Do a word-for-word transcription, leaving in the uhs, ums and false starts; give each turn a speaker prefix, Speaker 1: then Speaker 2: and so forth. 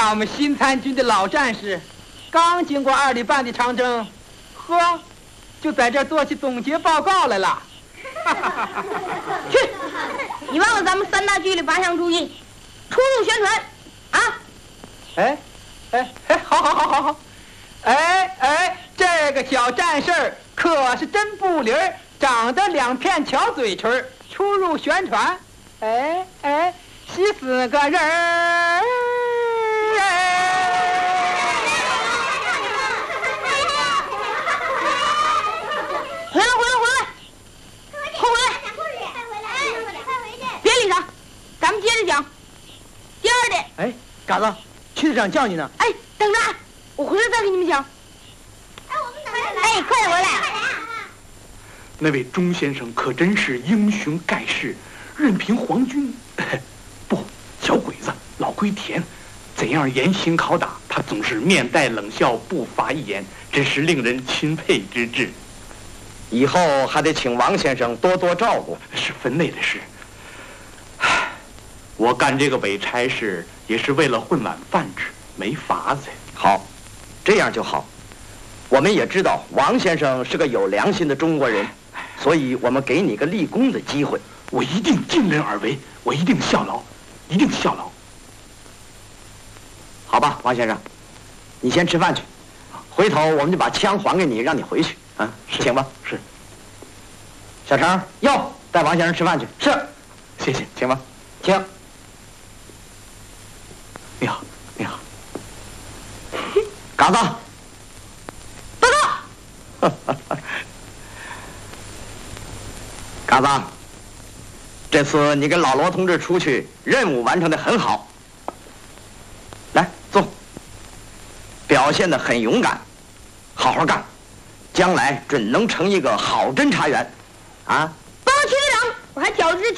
Speaker 1: 俺们新参军的老战士，刚经过二里半的长征，呵，就在这儿做起总结报告来了。
Speaker 2: 去，你忘了咱们三大纪律八项注意，出入宣传，啊！
Speaker 1: 哎，哎哎，好好好好好，哎哎，这个小战士儿可是真不灵儿，长得两片巧嘴唇儿，出入宣传，哎哎，十四个人儿。
Speaker 2: 回来，回来，回来，快回来，快回来，快回去！别理他，咱们接着讲。第二点。
Speaker 1: 哎，嘎子，区队长叫你呢。
Speaker 2: 哎，等着，我回来再给你们讲。哎，我们等着。哎，快点回来。
Speaker 3: 那位钟先生可真是英雄盖世，任凭皇军，不，小鬼子老龟田，怎样严刑拷打，他总是面带冷笑，不发一言，真是令人钦佩之至。
Speaker 4: 以后还得请王先生多多照顾，
Speaker 3: 是分内的事。我干这个伪差事也是为了混碗饭吃，没法子。
Speaker 4: 好，这样就好。我们也知道王先生是个有良心的中国人，所以我们给你个立功的机会。
Speaker 3: 我一定尽人而为，我一定效劳，一定效劳。
Speaker 4: 好吧，王先生，你先吃饭去，回头我们就把枪还给你，让你回去。啊，请吧。
Speaker 3: 是。
Speaker 4: 小程，哟，带王先生吃饭去。
Speaker 3: 是，谢谢，请吧。
Speaker 4: 请。
Speaker 3: 你好，你好。
Speaker 4: 嘎子，
Speaker 2: 报告。
Speaker 4: 嘎子，这次你跟老罗同志出去，任务完成得很好。来，坐。表现得很勇敢，好好干。将来准能成一个好侦查员，啊！
Speaker 2: 报告区队长，我还调制